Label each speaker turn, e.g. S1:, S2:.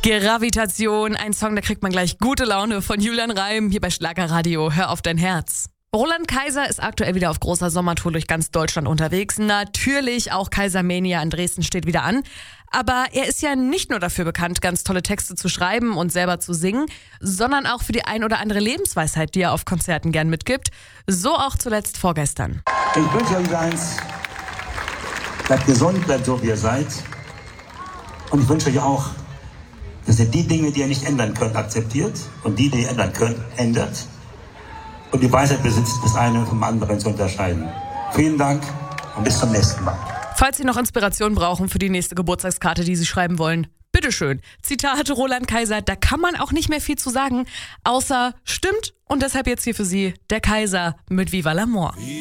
S1: Gravitation, ein Song, da kriegt man gleich gute Laune von Julian Reim hier bei Schlagerradio. Hör auf dein Herz. Roland Kaiser ist aktuell wieder auf großer Sommertour durch ganz Deutschland unterwegs. Natürlich auch Kaisermania in Dresden steht wieder an. Aber er ist ja nicht nur dafür bekannt, ganz tolle Texte zu schreiben und selber zu singen, sondern auch für die ein oder andere Lebensweisheit, die er auf Konzerten gern mitgibt. So auch zuletzt vorgestern.
S2: Ich wünsche euch eins. Bleibt gesund, bleibt so, wie ihr seid. Und ich wünsche euch auch, dass ihr die Dinge, die ihr nicht ändern könnt, akzeptiert und die ihr ändern könnt, ändert. Und die Weisheit besitzt, das eine vom anderen zu unterscheiden. Vielen Dank und bis zum nächsten Mal.
S1: Falls Sie noch Inspiration brauchen für die nächste Geburtstagskarte, die Sie schreiben wollen, bitteschön. Zitat Roland Kaiser, da kann man auch nicht mehr viel zu sagen, außer stimmt. Und deshalb jetzt hier für Sie der Kaiser mit Viva l'Amour.